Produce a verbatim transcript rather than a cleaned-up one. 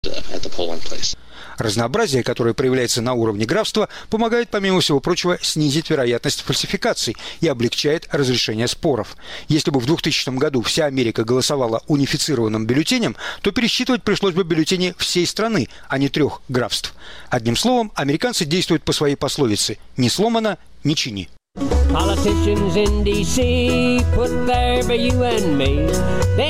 Разнообразие, которое проявляется на уровне графства, помогает, помимо всего прочего, снизить вероятность фальсификаций и облегчает разрешение споров. Если бы в двухтысячном году вся Америка голосовала унифицированным бюллетенем, то пересчитывать пришлось бы бюллетени всей страны, а не трех графств. Одним словом, американцы действуют по своей пословице «ни сломано, ни чини». Politicians in D C put there for you and me. They